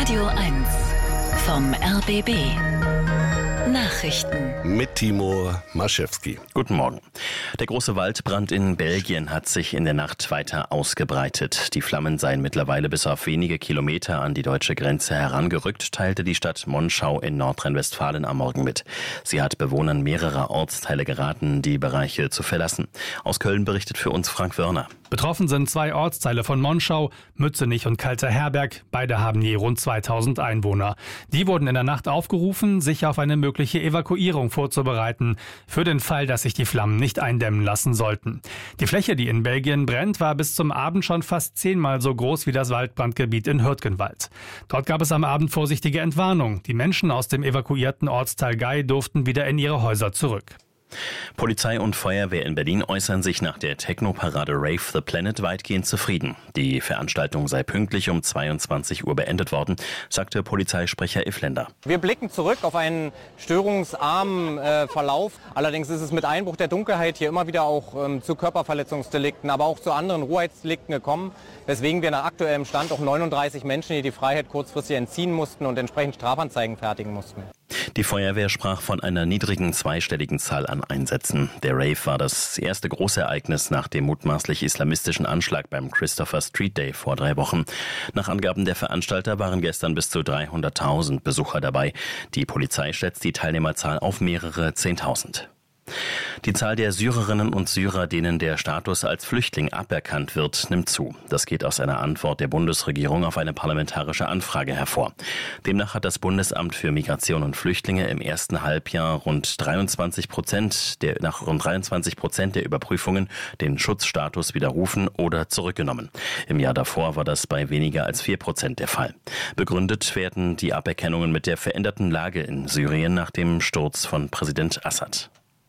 Radio 1 vom RBB. Nachrichten mit Timur Maschewski. Guten Morgen. Der große Waldbrand in Belgien hat sich in der Nacht weiter ausgebreitet. Die Flammen seien mittlerweile bis auf wenige Kilometer an die deutsche Grenze herangerückt, teilte die Stadt Monschau in Nordrhein-Westfalen am Morgen mit. Sie hat Bewohnern mehrerer Ortsteile geraten, die Bereiche zu verlassen. Aus Köln berichtet für uns Frank Wörner. Betroffen sind 2 Ortsteile von Monschau, Mützenich und Kalter-Herberg. Beide haben je rund 2000 Einwohner. Die wurden in der Nacht aufgerufen, sich auf eine mögliche Evakuierung vorzubereiten, für den Fall, dass sich die Flammen nicht eindämmen lassen sollten. Die Fläche, die in Belgien brennt, war bis zum Abend schon fast 10-mal so groß wie das Waldbrandgebiet in Hürtgenwald. Dort gab es am Abend vorsichtige Entwarnung. Die Menschen aus dem evakuierten Ortsteil Gay durften wieder in ihre Häuser zurück. Polizei und Feuerwehr in Berlin äußern sich nach der Techno-Parade Rave the Planet weitgehend zufrieden. Die Veranstaltung sei pünktlich um 22 Uhr beendet worden, sagte Polizeisprecher Ifländer. Wir blicken zurück auf einen störungsarmen Verlauf. Allerdings ist es mit Einbruch der Dunkelheit hier immer wieder auch zu Körperverletzungsdelikten, aber auch zu anderen Rohheitsdelikten gekommen, weswegen wir nach aktuellem Stand auch 39 Menschen hier die Freiheit kurzfristig entziehen mussten und entsprechend Strafanzeigen fertigen mussten. Die Feuerwehr sprach von einer niedrigen zweistelligen Zahl an Einsätzen. Der Rave war das erste große Ereignis nach dem mutmaßlich islamistischen Anschlag beim Christopher Street Day vor 3 Wochen. Nach Angaben der Veranstalter waren gestern bis zu 300.000 Besucher dabei. Die Polizei schätzt die Teilnehmerzahl auf mehrere 10.000. Die Zahl der Syrerinnen und Syrer, denen der Status als Flüchtling aberkannt wird, nimmt zu. Das geht aus einer Antwort der Bundesregierung auf eine parlamentarische Anfrage hervor. Demnach hat das Bundesamt für Migration und Flüchtlinge im ersten Halbjahr nach rund 23% der Überprüfungen den Schutzstatus widerrufen oder zurückgenommen. Im Jahr davor war das bei weniger als 4% der Fall. Begründet werden die Aberkennungen mit der veränderten Lage in Syrien nach dem Sturz von Präsident Assad.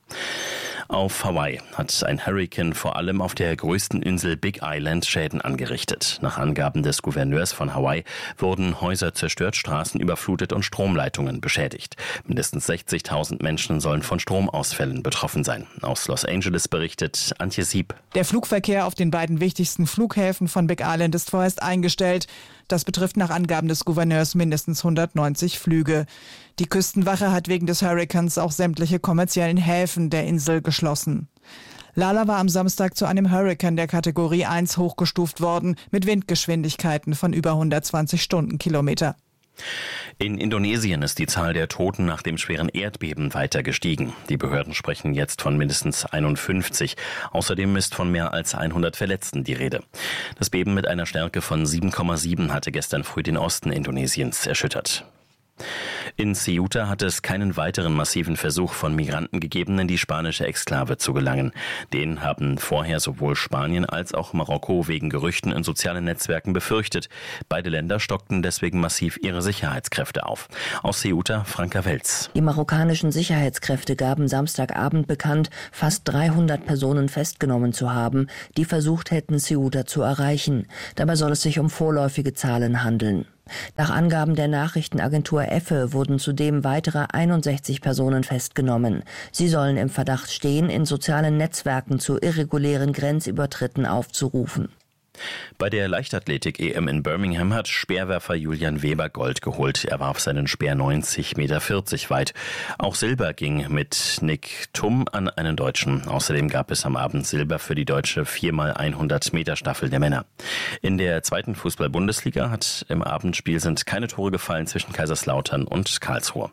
Auf Hawaii hat ein Hurrikan vor allem auf der größten Insel Big Island Schäden angerichtet. Nach Angaben des Gouverneurs von Hawaii wurden Häuser zerstört, Straßen überflutet und Stromleitungen beschädigt. Mindestens 60.000 Menschen sollen von Stromausfällen betroffen sein. Aus Los Angeles berichtet Antje Sieb. Der Flugverkehr auf den beiden wichtigsten Flughäfen von Big Island ist vorerst eingestellt. Das betrifft nach Angaben des Gouverneurs mindestens 190 Flüge. Die Küstenwache hat wegen des Hurrikans auch sämtliche kommerziellen Häfen der Insel geschlossen. Lala war am Samstag zu einem Hurrikan der Kategorie 1 hochgestuft worden, mit Windgeschwindigkeiten von über 120 Stundenkilometer. In Indonesien ist die Zahl der Toten nach dem schweren Erdbeben weiter gestiegen. Die Behörden sprechen jetzt von mindestens 51. Außerdem ist von mehr als 100 Verletzten die Rede. Das Beben mit einer Stärke von 7,7 hatte gestern früh den Osten Indonesiens erschüttert. In Ceuta hat es keinen weiteren massiven Versuch von Migranten gegeben, in die spanische Exklave zu gelangen. Den haben vorher sowohl Spanien als auch Marokko wegen Gerüchten in sozialen Netzwerken befürchtet. Beide Länder stockten deswegen massiv ihre Sicherheitskräfte auf. Aus Ceuta, Franka Welz. Die marokkanischen Sicherheitskräfte gaben Samstagabend bekannt, fast 300 Personen festgenommen zu haben, die versucht hätten, Ceuta zu erreichen. Dabei soll es sich um vorläufige Zahlen handeln. Nach Angaben der Nachrichtenagentur EFE wurden zudem weitere 61 Personen festgenommen. Sie sollen im Verdacht stehen, in sozialen Netzwerken zu irregulären Grenzübertritten aufzurufen. Bei der Leichtathletik-EM in Birmingham hat Speerwerfer Julian Weber Gold geholt. Er warf seinen Speer 90,40 Meter weit. Auch Silber ging mit Nick Thum an einen Deutschen. Außerdem gab es am Abend Silber für die deutsche 4x100 Meter Staffel der Männer. In der 2. Fußball-Bundesliga hat im Abendspiel sind keine Tore gefallen zwischen Kaiserslautern und Karlsruhe.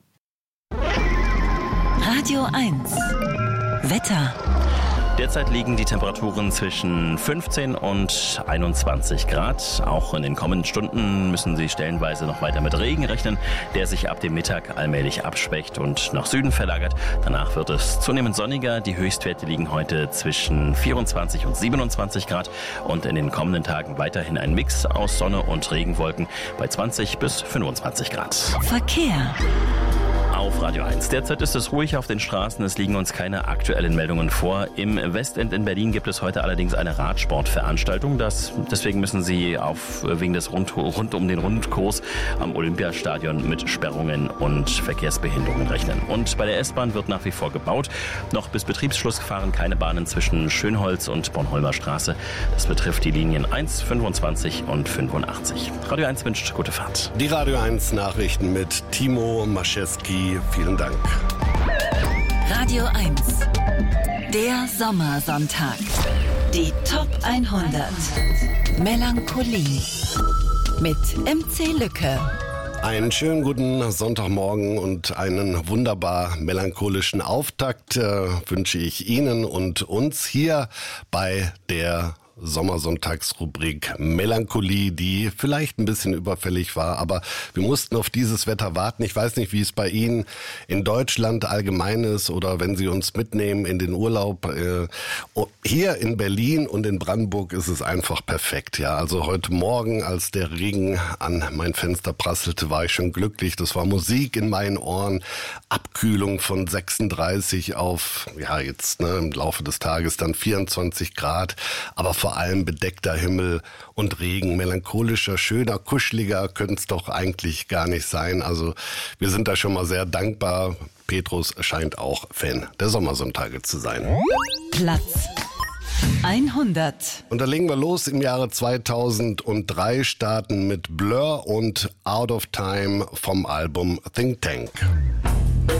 Radio 1 Wetter. Derzeit liegen die Temperaturen zwischen 15 und 21 Grad. Auch in den kommenden Stunden müssen Sie stellenweise noch weiter mit Regen rechnen, der sich ab dem Mittag allmählich abschwächt und nach Süden verlagert. Danach wird es zunehmend sonniger. Die Höchstwerte liegen heute zwischen 24 und 27 Grad und in den kommenden Tagen weiterhin ein Mix aus Sonne und Regenwolken bei 20 bis 25 Grad. Verkehr. auf Radio 1. Derzeit ist es ruhig auf den Straßen, es liegen uns keine aktuellen Meldungen vor. Im Westend in Berlin gibt es heute allerdings eine Radsportveranstaltung. Deswegen müssen Sie wegen des rund um den Rundkurs am Olympiastadion mit Sperrungen und Verkehrsbehinderungen rechnen. Und bei der S-Bahn wird nach wie vor gebaut. Noch bis Betriebsschluss fahren keine Bahnen zwischen Schönholz und Bornholmer Straße. Das betrifft die Linien 1, 25 und 85. Radio 1 wünscht gute Fahrt. Die Radio 1 Nachrichten mit Timo Maschewski. Vielen Dank. Radio 1. Der Sommersonntag. Die Top 100. Melancholie. Mit MC Lücke. Einen schönen guten Sonntagmorgen und einen wunderbar melancholischen Auftakt wünsche ich Ihnen und uns hier bei der Sommersonntagsrubrik Melancholie, die vielleicht ein bisschen überfällig war, aber wir mussten auf dieses Wetter warten. Ich weiß nicht, wie es bei Ihnen in Deutschland allgemein ist oder wenn Sie uns mitnehmen in den Urlaub. Hier in Berlin und in Brandenburg ist es einfach perfekt. Ja, also heute Morgen, als der Regen an mein Fenster prasselte, war ich schon glücklich. Das war Musik in meinen Ohren, Abkühlung von 36 auf, jetzt im Laufe des Tages dann 24 Grad, aber vor allem bedeckter Himmel und Regen, melancholischer, schöner, kuscheliger könnte es doch eigentlich gar nicht sein. Also wir sind da schon mal sehr dankbar. Petrus scheint auch Fan der Sommersonntage zu sein. Platz 100. Und da legen wir los im Jahre 2003, starten mit Blur und Out of Time vom Album Think Tank.